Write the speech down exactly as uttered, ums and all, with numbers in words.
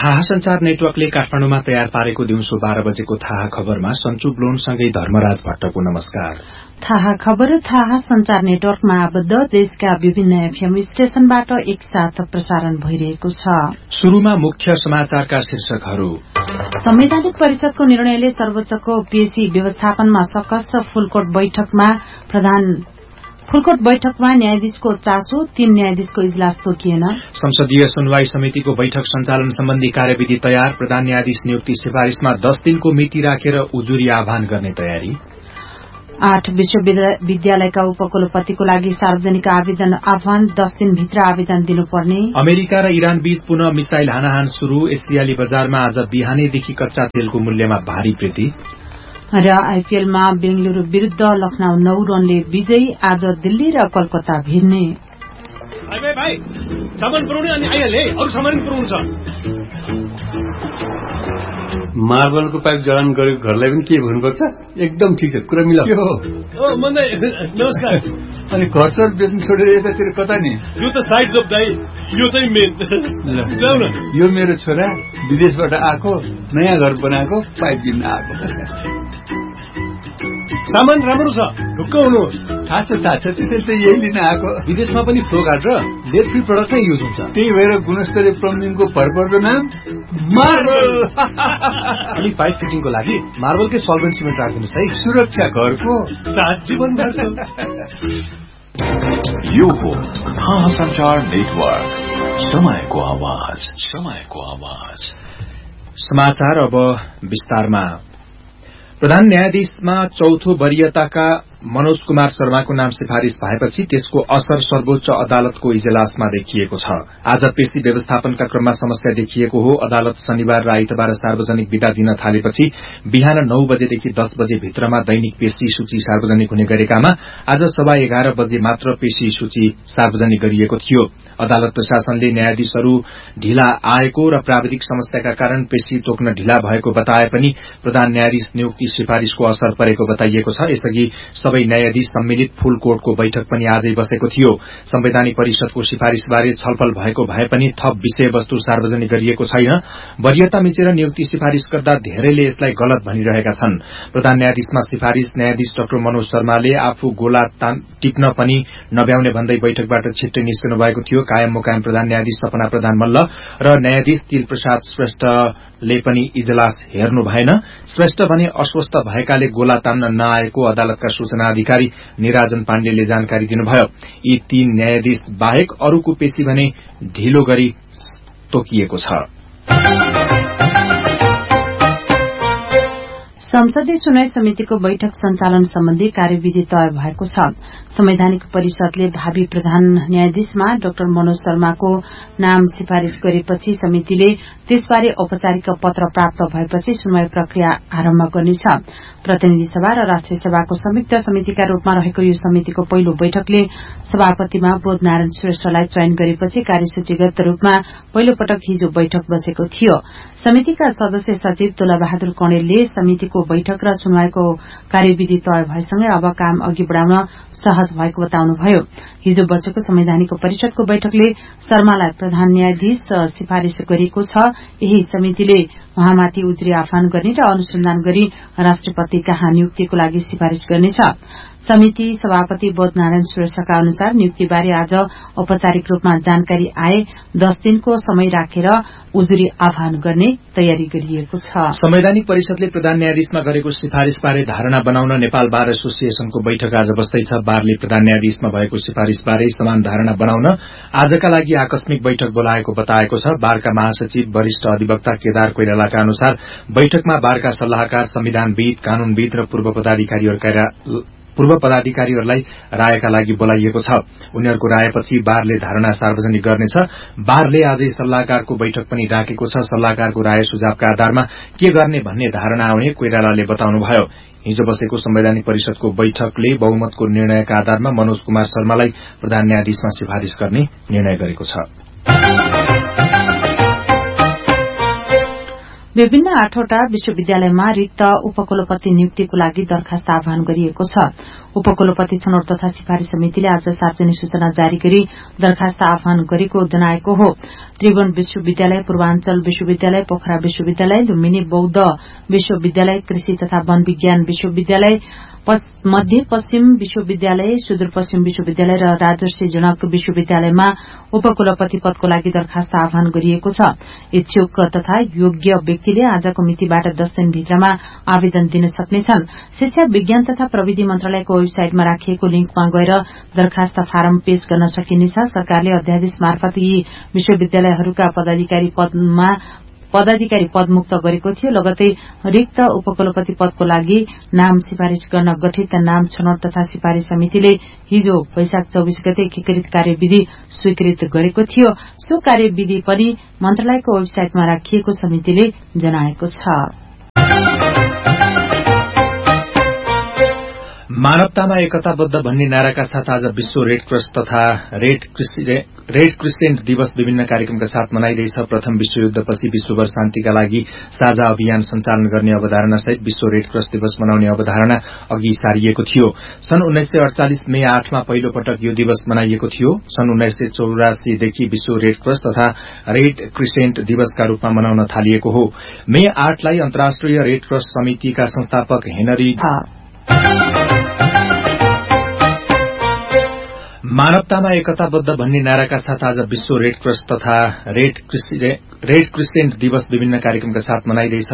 थाहा संचार नेटवर्कले काठमाडौँमा तयार पारेको दिउँसो बाह्र बजेको थाहा खबरमा सन्चु ब्लोनसँगै धर्मराज भट्टको नमस्कार। थाहा खबर थाहा संचार नेटवर्कमा आबद्ध देशका विभिन्न एफएम स्टेशनबाट एकसाथ प्रसारण भइरहेको छ। शुरूमा मुख्य समाचारका शीर्षकहरू। संवैधानिक परिषदको निर्णयले सर्वोच्चको पीएसी व्यवस्थापनमा सकस। फुलकोट बैठकमा प्रधान फुलकोट बैठकमा न्यायाधीशको चासो। तीन न्यायाधीशको इजलास तोकिएन। संसदीय सुनवाई समितिको बैठक सञ्चालन सम्बन्धी कार्यविधि तयार। प्रधान न्यायाधीश नियुक्ति सिफारिशमा दस दिनको मिति राखेर उजुरी आह्वान गर्ने तयारी। आठ विश्वविद्यालयका उपकुलपतिको लागि सार्वजनिक आवेदन आह्वान। दस दिनभित्र आवेदन दिनुपर्ने। अमेरिका र इरान बीच पुनः मिसाइल हानाहान शुरू। एसियाली बजारमा आज बिहानैदेखि कच्चा तेलको मूल्यमा भारी वृद्धि। र आईपीएलमा बेंगलुरू विरूद्ध लखनऊ नौ रनले विजयी। आज दिल्ली र कलकत्ता भिड्ने। मार्बलको पाइप जडान गरेको घरलाई पनि के भन्नुपर्छ? एकदम ठिक छ, कुरा मिलाऊ। नमस्कार। अनि घर सर बेच्नु छोडेर यतातिर कता नि? यो त साइड जब दाइ, यो चाहिँ मेन। यो मेरो छोरा विदेशबाट आएको, नयाँ घर बनाएको, पाइप किन्न आएको। सामान राम्रो छ, ढुक्क हुनुहोस्। थाहा छ थाहा छ, त्यसैले त यही लिन आएको। विदेशमा पनि फ्लो गार्ड र लेड फ्री प्रडक्ट नै युज हुन्छ। त्यही भएर गुणस्तरीय प्लम्बिङको भरपर्दो नाम मार्बल। अनि पाइप फिटिङको लागि मार्बलकै सल्भेन्ट सिमेन्ट राखिदिनुहोस् है। सुरक्षा घरको साथ जीवन भर। यो हो थाहा संचार नेटवर्क, समयको आवाज, समयको आवाज। समाचार अब विस्तारमा। प्रधान न्यायाधीशमा चौथो वरियताका मनोज कुमार शर्माको नाम सिफारिश भएपछि त्यसको असर सर्वोच्च अदालतको इजलासमा देखिएको छ। आज पेशी व्यवस्थापनका क्रममा समस्या देखिएको हो। अदालत शनिबार र आइतबार सार्वजनिक विदा दिन थालेपछि बिहान नौ बजेदेखि दस बजे भित्रमा दैनिक पेशी सूची सार्वजनिक हुने गरेकामा आज सवा एघार बजे मात्र पेशी सूची सार्वजनिक गरिएको थियो। अदालत प्रशासनले न्यायाधीशहरू ढिला आएको र प्राविधिक समस्याका कारण पेशी तोक्न ढिला भएको बताए पनि प्रधान न्यायाधीश नियुक्ति सिफारिशको असर परेको बताइएको छ। यसअघि सबै न्यायाधीश सम्मिलित फूल कोर्टको बैठक पनि आजै बसेको थियो। संवैधानिक परिषदको सिफारिशबारे छलफल भएको भए पनि थप विषयवस्तु सार्वजनिक गरिएको छैन। वरियता मिचेर नियुक्ति सिफारिश गर्दा धेरैले यसलाई गलत भनिरहेका छन्। प्रधान न्यायाधीशमा सिफारिश न्यायाधीश डाक्टर मनोज शर्माले आफू गोला टिप्न पनि नभ्याउने भन्दै बैठकबाट छिट्टै निस्कनु भएको थियो। कायम मुकायम प्रधान न्यायाधीश सपना प्रधान मल्ल र न्यायाधीश तिल प्रसाद श्रेष्ठले पनि इजलास हेर्नु भएन। श्रेष्ठ भने अस्वस्थ भएकाले गोला तान्न नआएको अदालतका सूचना अधिकारी निराजन पाण्डेले जानकारी दिनुभयो। यी तीन न्यायाधीश बाहेक अरूको पेशी भने ढिलो गरी तोकिएको छ। संसदीय सुनवाई समितिको बैठक सञ्चालन सम्बन्धी कार्यविधि तय भएको छ। संवैधानिक परिषदले भावी प्रधान न्यायाधीशमा डाक्टर मनोज शर्माको नाम सिफारिश गरेपछि समितिले त्यसबारे औपचारिक पत्र प्राप्त भएपछि सुनवाई प्रक्रिया आरम्भ गर्नेछ। प्रतिनिधि सभा र राष्ट्रिय सभाको संयुक्त समितिका रूपमा रहेको यो समितिको पहिलो बैठकले सभापतिमा बोधनारायण श्रेष्ठलाई चयन गरेपछि कार्यसूचीगत रूपमा पहिलो पटक हिजो बैठक बसेको थियो। समितिका सदस्य सचिव तुलाबहादुर कणेलले समितिको बैठक र सुनवाईको कार्यविधि तय भएसँगै अब काम अघि बढ़ाउन सहज भएको बताउनुभयो। हिजो बसेको संवैधानिक परिषदको बैठकले शर्मालाई प्रधान न्यायाधीश सिफारिश गरेको छ। यही समितिले उहाँमाथि उजुरी आह्वान गर्ने र अनुसन्धान गरी राष्ट्रपति कहाँ नियुक्तिको लागि सिफारिश गर्नेछ। समिति सभापति बोधनारायण श्रेष्ठका अनुसार नियुक्तिबारे आज औपचारिक रूपमा जानकारी आए दस दिनको समय राखेर उजुरी आह्वान गर्ने तयारी गरिएको छ। संवैधानिक परिषदले प्रधान न्यायाधीशमा गरेको सिफारिशबारे धारणा बनाउन नेपाल बार एसोसिएशनको बैठक आज बस्दैछ। बारले प्रधान न्यायाधीशमा भएको सिफारिशबारे समान धारणा बनाउन आजका लागि आकस्मिक बैठक बोलाएको बताएको छ। बारका महासचिव वरिष्ठ अधिवक्ता केदार कोइरालाका अनुसार बैठकमा बारका सल्लाहकार, संविधानविद, कानूनविद र पूर्व पदाधिकारीहरूका पूर्व पदाधिकारीहरूलाई रायका लागि बोलाइएको छ। उनीहरूको रायपछि बारले धारणा सार्वजनिक गर्नेछ। बारले आजै सल्लाहकारको बैठक पनि डाकेको छ। सल्लाहकारको राय सुझावका आधारमा के गर्ने भन्ने धारणा आउने कोइरालाले बताउनुभयो। हिजो बसेको संवैधानिक परिषदको बैठकले बहुमतको निर्णयका आधारमा मनोज कुमार शर्मालाई प्रधान न्यायाधीशमा सिफारिश गर्ने निर्णय गरेको छ। विभिन्न आठवटा विश्वविद्यालयमा रिक्त उपकुलपति नियुक्तिको लागि दरखास्त आह्वान गरिएको छ। उपकुलपति छनौट तथा सिफारिश समितिले आज सार्वजनिक सूचना जारी गरी दरखास्त आह्वान गरेको जनाएको हो। त्रिभुवन विश्वविद्यालय, पूर्वाञ्चल विश्वविद्यालय, पोखरा विश्वविद्यालय, लुम्बिनी बौद्ध विश्वविद्यालय, कृषि तथा वन विज्ञान विश्वविद्यालय, मध्य पश्चिम विश्वविद्यालय, सुदूरपश्चिम विश्वविद्यालय र राजर्षि जनक विश्वविद्यालयमा उपकुलपति पदको लागि दरखास्त आह्वान गरिएको छ। इच्छुक तथा योग्य व्यक्तिले आजको मितिबाट दस दिनभित्रमा आवेदन दिन सक्नेछन्। शिक्षा विज्ञान तथा प्रविधि मन्त्रालयको वेबसाइटमा राखिएको लिंकमा गएर दरखास्त फारम पेश गर्न सकिनेछ। सरकारले अध्यादेश मार्फत यी विश्वविद्यालयहरूका पदाधिकारी पदमा पदाधिकारी पद मुक्त गरेको थियो। लगतै रिक्त उपकुलपति पदको लागि नाम सिफारिश गर्न गठित नाम छनौट तथा सिफारिश समितिले हिजो वैशाख चौबीस गते एकीकृत कार्यविधि स्वीकृत गरेको थियो। सो कार्यविधि पनि मन्त्रालयको वेबसाइटमा राखिएको समितिले जनाएको छ। मानवतामा एकताबद्ध भन्ने नाराका साथ आज विश्व रेड क्रस तथा रेड रेड क्रिसेन्ट दिवस विभिन्न कार्यक्रमका साथ मनाइँदैछ। प्रथम विश्वयुद्धपछि विश्वभर शान्तिका लागि साझा अभियान सञ्चालन गर्ने अवधारणासहित विश्व रेड क्रस दिवस मनाउने अवधारणा अघि सारिएको थियो। सन् उन्नाइस सय अडचालिस मे आठमा पहिलो पटक यो दिवस मनाइएको थियो। सन् उन्नाइस सय चौरासीदेखि विश्व रेड क्रस तथा रेड क्रिसेन्ट दिवसका रूपमा मनाउन थालिएको हो। मे आठलाई अन्तर्राष्ट्रिय रेड क्रस समितिका संस्थापक हेनरी मानवतामा एकताबद्ध भन्ने नाराका साथ आज विश्व रेड क्रस तथा रेड रेड क्रिसेन्ट दिवस विभिन्न कार्यक्रमका साथ मनाइँदैछ।